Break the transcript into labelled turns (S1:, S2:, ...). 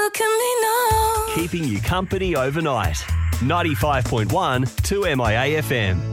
S1: look at me now.
S2: Keeping you company overnight. 95.1 2MIA FM.